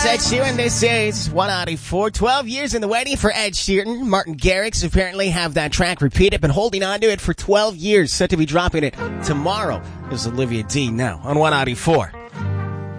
Ed Sheeran, this is 194. 12 years in the waiting for Ed Sheeran. Martin Garrix apparently have that track repeated, been holding on to it for 12 years, set to be dropping it tomorrow. This is Olivia D now on 194.